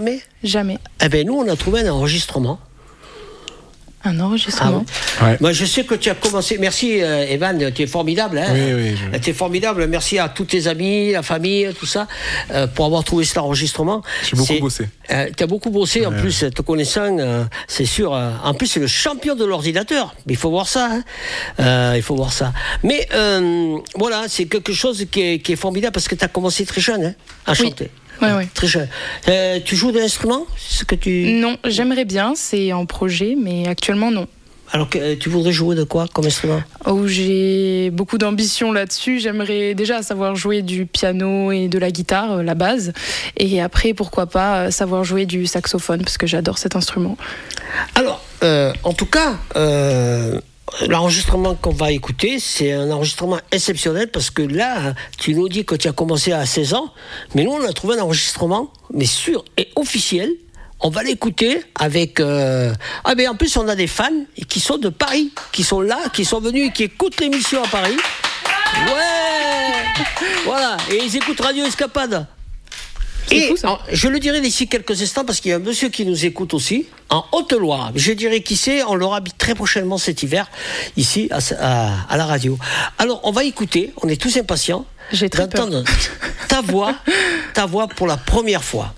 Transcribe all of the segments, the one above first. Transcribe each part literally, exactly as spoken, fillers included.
Jamais. Jamais. Eh bien, nous, on a trouvé un enregistrement. Un enregistrement. Ah, ouais. Moi, je sais que tu as commencé. Merci, euh, Evan, tu es formidable. Hein, oui, oui. Je... Tu es formidable. Merci à tous tes amis, la famille, tout ça, euh, pour avoir trouvé cet enregistrement. J'ai beaucoup c'est, bossé. Euh, tu as beaucoup bossé. Ouais. En plus, te connaissant, euh, c'est sûr. Euh, en plus, c'est le champion de l'ordinateur. Il faut voir ça. Hein. Euh, il faut voir ça. Mais euh, voilà, c'est quelque chose qui est, qui est formidable parce que tu as commencé très jeune hein, à oui. chanter. Ouais, ouais. Très jeune. Euh, tu joues de l'instrument ? C'est ce que tu... Non, j'aimerais bien, c'est en projet, mais actuellement non. Alors que tu voudrais jouer de quoi comme instrument ? Oh, j'ai beaucoup d'ambition là-dessus. J'aimerais déjà savoir jouer du piano et de la guitare, la base. Et après, pourquoi pas savoir jouer du saxophone, parce que j'adore cet instrument. Alors, euh, en tout cas... Euh... L'enregistrement qu'on va écouter, c'est un enregistrement exceptionnel parce que là, tu nous dis que tu as commencé à seize ans, mais nous, on a trouvé un enregistrement, mais sûr et officiel. On va l'écouter avec... Euh... Ah ben en plus, on a des fans qui sont de Paris, qui sont là, qui sont venus et qui écoutent l'émission à Paris. Ouais. Voilà, et ils écoutent Radio Escapade. Et fou, en, je le dirai d'ici quelques instants parce qu'il y a un monsieur qui nous écoute aussi en Haute-Loire. Je dirai qui c'est, on l'aura très prochainement cet hiver ici à, à, à la radio. Alors on va écouter, on est tous impatients J'ai très d'entendre peur. ta voix, ta voix pour la première fois.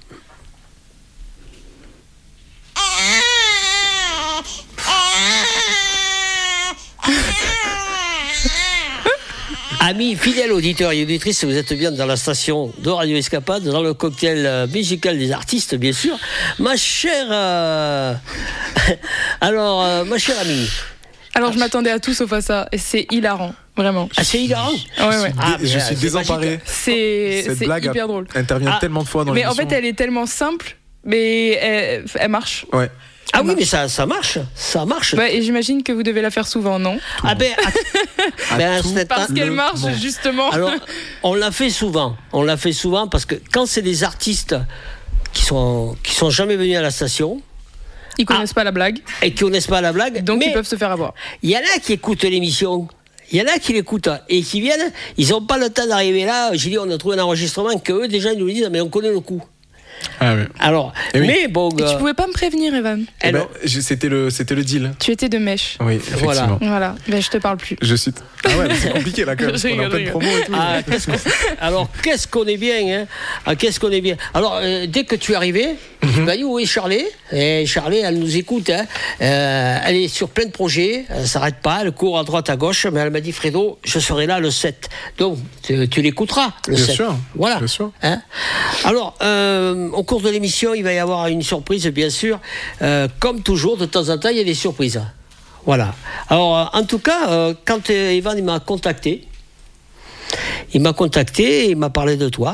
Amis fidèles auditeurs et auditrices, vous êtes bien dans la station de Radio Escapade, dans le cocktail musical des artistes, bien sûr. Ma chère... Euh... Alors, euh, ma chère amie... Alors, je m'attendais à tout sauf à ça, et c'est hilarant, vraiment. Ah, c'est hilarant ? Ouais, ouais. Ah, je ah, suis désemparé. C'est, Cette c'est blague hyper drôle. intervient ah, tellement de fois dans mais l'émission. Mais en fait, elle est tellement simple, mais elle, elle marche. Ouais. Ah ça oui, marche. mais ça, ça marche, ça marche. Ouais, et j'imagine que vous devez la faire souvent, non ? Ah ben, à, ben à parce qu'elle marche, monde. Justement. Alors, on l'a fait souvent. On l'a fait souvent parce que quand c'est des artistes qui sont qui sont jamais venus à la station, ils connaissent ah, pas la blague et qui connaissent pas la blague, donc mais ils peuvent se faire avoir. Il y en a qui écoutent l'émission. Il y en a qui l'écoutent et qui viennent. Ils n'ont pas le temps d'arriver là. J'ai dit, on a trouvé un enregistrement que eux déjà ils nous disent, mais on connaît le coup. Ah oui. Alors, oui. mais bon. Et tu pouvais pas me prévenir, Evan. Eh ben, c'était le, c'était le deal. Tu étais de mèche. Oui, effectivement. Voilà. Voilà. Ben, je te parle plus. Je suis. Ah ouais, c'est compliqué là quand même. Parce qu'on est en pleine promo et tout. Ah, qu'est-ce qu'on... Alors, qu'est-ce qu'on est bien, hein ah, Qu'est-ce qu'on est bien. Alors, euh, dès que tu es arrivé, mm-hmm. tu m'as dit où est Charlie ? Et Charlie, elle nous écoute. Hein. Euh, elle est sur plein de projets. Elle s'arrête pas. Elle court à droite, à gauche. Mais elle m'a dit, Fredo, je serai là le sept. Donc, tu, tu l'écouteras le bien sept. Sûr. Voilà. Bien sûr. Hein. Alors, euh, au cours de l'émission, il va y avoir une surprise, bien sûr. Euh, comme toujours, de temps en temps, il y a des surprises. Voilà. Alors, euh, en tout cas, euh, quand euh, Evan il m'a contacté, il m'a contacté, il m'a parlé de toi.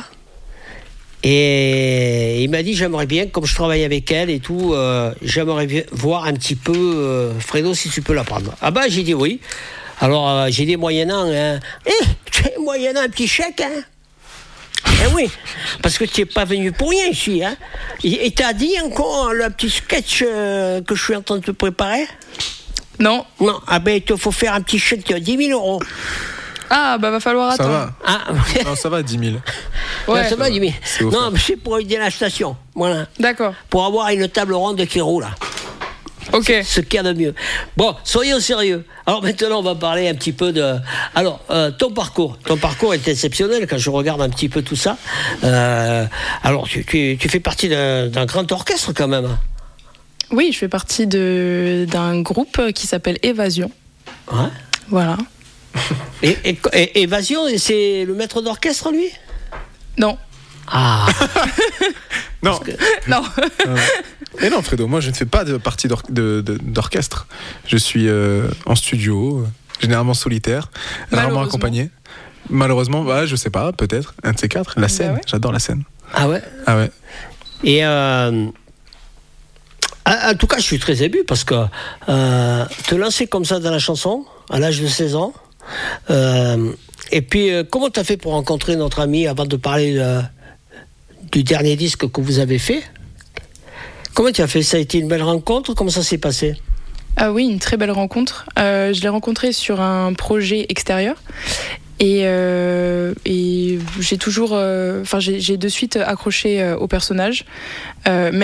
Et il m'a dit, j'aimerais bien, comme je travaille avec elle et tout, euh, j'aimerais bien voir un petit peu, euh, Fredo, si tu peux la prendre. Ah ben, j'ai dit oui. Alors, euh, j'ai dit moyennant, hein, eh, moyennant un petit chèque, hein. Eh oui, parce que tu n'es pas venu pour rien ici, hein. Et t'as dit encore le petit sketch euh, que je suis en train de te préparer ? Non. Non, ah ben il te faut faire un petit chèque de dix mille euros. Ah, bah va falloir attendre. Ça va. Ah. Non, ça va, dix mille. Ouais, ça, ça va, dix mille. Non, mais c'est pour aider la station. Voilà. D'accord. Pour avoir une table ronde qui roule. Ok. Ce qu'il y a de mieux. Bon, soyons sérieux. Alors maintenant, on va parler un petit peu de... Alors, euh, ton parcours. Ton parcours est exceptionnel quand je regarde un petit peu tout ça. Euh, alors, tu, tu, tu fais partie d'un, d'un grand orchestre quand même. Oui, je fais partie de, d'un groupe qui s'appelle Évasion. Ouais. Voilà. Et, et, et Évasion, c'est le maître d'orchestre, lui ? Non. Ah. Non. Que... Non. Euh, mais non, Fredo, moi je ne fais pas de partie d'or- de, de, d'orchestre. Je suis euh, en studio, euh, généralement solitaire, rarement accompagné. Malheureusement, bah, je sais pas, peut-être, un de ces quatre. La scène, bah ouais. J'adore la scène. Ah ouais ? Ah ouais. Et euh, en tout cas, je suis très ému parce que euh, te lancer comme ça dans la chanson, à l'âge de seize ans, euh, et puis euh, comment tu as fait pour rencontrer notre ami avant de parler de, du dernier disque que vous avez fait ? Comment tu as fait ? Ça a été une belle rencontre ? Comment ça s'est passé ? Ah oui, une très belle rencontre. Euh, je l'ai rencontré sur un projet extérieur. Et, euh, et j'ai toujours, enfin, euh, j'ai, j'ai de suite accroché euh, au personnage. Euh,